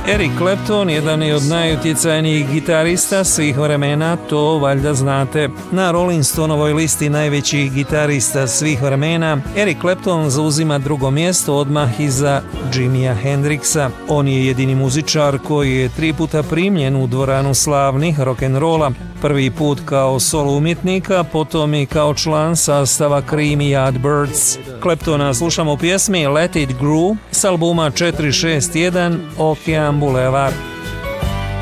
Eric Clapton jedan je od najutjecajnijih gitarista svih vremena, to valjda znate. Na Rolling Stoneovoj listi najvećih gitarista svih vremena Eric Clapton zauzima drugo mjesto odmah iza Jimija Hendrixa. On je jedini muzičar koji je 3 puta primljen u dvoranu slavnih rock'n'rolla. Prvi put kao solo umjetnika, potom i kao član sastava Cream i Yardbirds. Claptona slušamo u pjesmi Let It Grow s albuma 461 Ocean Boulevard.